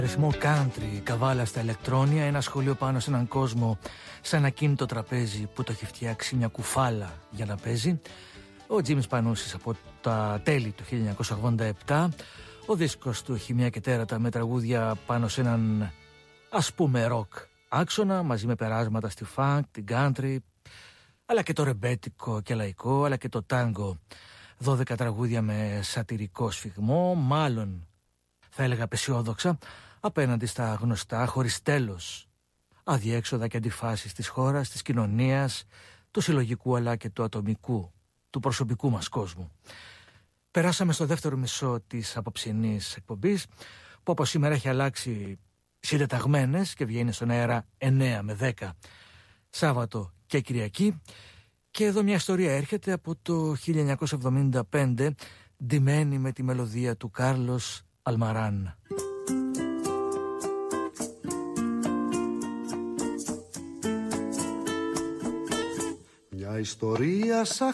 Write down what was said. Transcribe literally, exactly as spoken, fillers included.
Ρυθμό country, καβάλα στα ηλεκτρόνια, ένα σχολείο πάνω σε έναν κόσμο σαν ένα κίνητο τραπέζι που το έχει φτιάξει μια κουφάλα για να παίζει. Ο Τζίμις Πανούσης από τα τέλη του χίλια εννιακόσια ογδόντα επτά. Ο δίσκος του έχει μια και τέρατα με τραγούδια πάνω σε έναν ας πούμε ροκ άξονα, μαζί με περάσματα στη funk, την country, αλλά και το ρεμπέτικο και λαϊκό, αλλά και το τάγκο. δώδεκα τραγούδια με σατυρικό σφιγμό, μάλλον θα έλεγα απεσιόδοξα, απέναντι στα γνωστά χωρίς τέλος αδιέξοδα και αντιφάσεις της χώρας, της κοινωνίας, του συλλογικού αλλά και του ατομικού, του προσωπικού μας κόσμου. Περάσαμε στο δεύτερο μισό της απόψινής εκπομπής, που από σήμερα έχει αλλάξει συντεταγμένες και βγαίνει στον αέρα εννέα με δέκα Σάββατο και Κυριακή. Και εδώ μια ιστορία έρχεται από το χίλια εννιακόσια εβδομήντα πέντε, ντυμένη με τη μελωδία του Κάρλος Αλμαράν. Μια ιστορία σαν